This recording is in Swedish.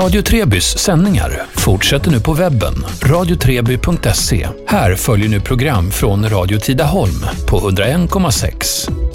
Radio Trebys sändningar fortsätter nu på webben, radiotreby.se. Här följer nu program från Radio Tidaholm på 101,6.